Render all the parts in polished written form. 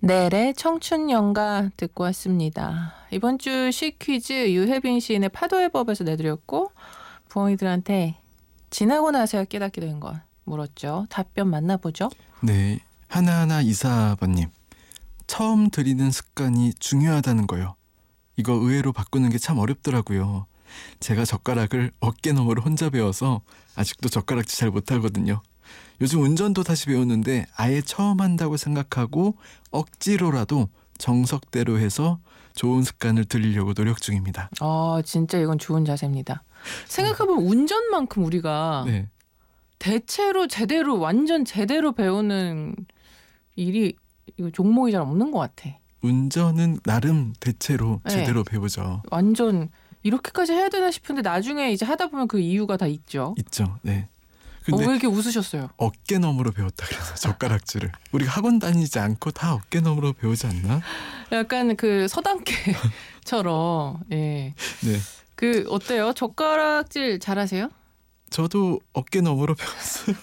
넬의 청춘연가 듣고 왔습니다. 이번 주 시퀴즈 유혜빈 시인의 파도의 법에서 내드렸고 부엉이들한테 지나고 나서야 깨닫게 된 것 물었죠. 답변 만나보죠. 네, 하나하나 이사번님. 처음 들이는 습관이 중요하다는 거요. 이거 의외로 바꾸는 게 참 어렵더라고요. 제가 젓가락을 어깨너머로 혼자 배워서 아직도 젓가락질 잘 못하거든요. 요즘 운전도 다시 배우는데 아예 처음 한다고 생각하고 억지로라도 정석대로 해서 좋은 습관을 들이려고 노력 중입니다. 진짜 이건 좋은 자세입니다. 생각해보면 운전만큼 우리가 네, 대체로 제대로 완전 제대로 배우는 일이 이거 종목이 잘 없는 것 같아. 운전은 나름 대체로 네. 제대로 배우죠. 완전 이렇게까지 해야 되나 싶은데 나중에 이제 하다 보면 그 이유가 다 있죠. 있죠. 네. 왜 근데 이렇게 웃으셨어요? 어깨너머로 배웠다 그래서 젓가락질을 우리가 학원 다니지 않고 다 어깨너머로 배우지 않나? 약간 그 서당계처럼 예. 네. 그 어때요? 젓가락질 잘하세요? 저도 어깨너머로 배웠어요.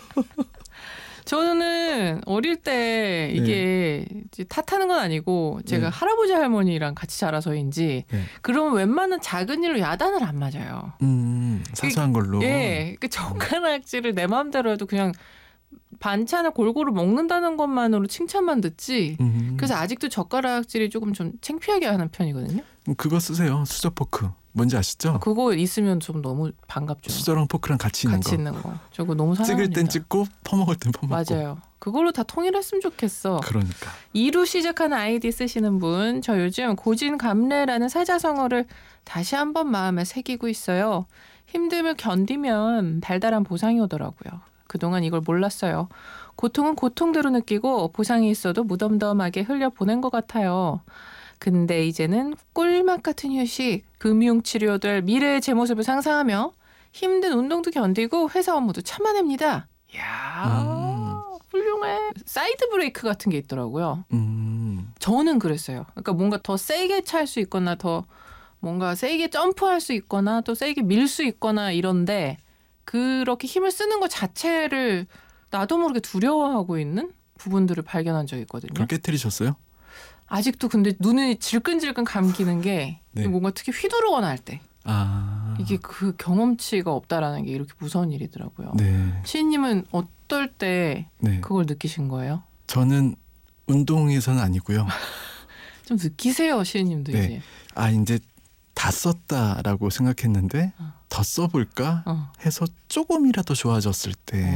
저는 어릴 때 이게 이제 탓하는 건 아니고 제가 할아버지 할머니랑 같이 자라서인지 그러면 웬만한 작은 일로 야단을 안 맞아요. 사소한 걸로. 예, 그 젓가락질을 내 마음대로 해도 그냥 반찬을 골고루 먹는다는 것만으로 칭찬만 듣지. 그래서 아직도 젓가락질이 조금 좀 창피하게 하는 편이거든요. 그거 쓰세요. 수저 포크. 뭔지 아시죠? 그거 있으면 좀 너무 반갑죠. 수저랑 포크랑 같이 있는 거. 있는 거. 저거 너무 사랑합니다. 찍을 땐 찍고 퍼먹을 땐 퍼먹고. 맞아요. 그걸로 다 통일했으면 좋겠어. 그러니까. 2로 시작하는 아이디 쓰시는 분, 저 요즘 고진감래라는 사자성어를 다시 한번 마음에 새기고 있어요. 힘듦을 견디면 달달한 보상이 오더라고요. 그동안 이걸 몰랐어요. 고통은 고통대로 느끼고 보상이 있어도 무덤덤하게 흘려보낸 것 같아요. 근데 이제는 꿀맛 같은 휴식, 금융치료될 미래의 제 모습을 상상하며 힘든 운동도 견디고 회사 업무도 참아냅니다. 이야, 훌륭해. 사이드 브레이크 같은 게 있더라고요. 저는 그랬어요. 그러니까 뭔가 더 세게 찰 수 있거나 더 뭔가 세게 점프할 수 있거나 또 세게 밀 수 있거나 이런데 그렇게 힘을 쓰는 것 자체를 나도 모르게 두려워하고 있는 부분들을 발견한 적이 있거든요. 그걸 깨트리셨어요? 아직도 근데 눈이 질끈질끈 감기는 게 뭔가 특히 휘두르거나 할 때 이게 그 경험치가 없다라는 게 이렇게 무서운 일이더라고요. 네. 시인님은 어떨 때 그걸 느끼신 거예요? 저는 운동에서는 아니고요. 좀 느끼세요, 시인님도 이제. 이제 다 썼다라고 생각했는데 더 써볼까 해서 조금이라도 좋아졌을 때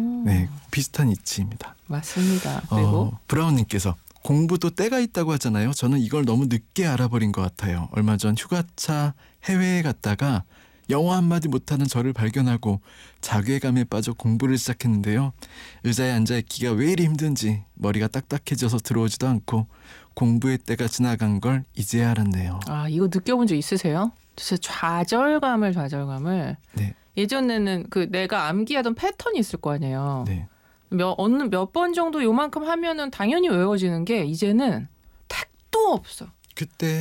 비슷한 이치입니다. 맞습니다. 그리고 브라운님께서 공부도 때가 있다고 하잖아요. 저는 이걸 너무 늦게 알아버린 것 같아요. 얼마 전 휴가차 해외에 갔다가 영어 한마디 못하는 저를 발견하고 자괴감에 빠져 공부를 시작했는데요. 의자에 앉아있기가 왜 이리 힘든지 머리가 딱딱해져서 들어오지도 않고 공부의 때가 지나간 걸 이제야 알았네요. 이거 느껴본 적 있으세요? 진짜 좌절감을 예전에는 그 내가 암기하던 패턴이 있을 거 아니에요. 몇 번 정도 요만큼 하면은 당연히 외워지는 게 이제는 택도 없어. 그때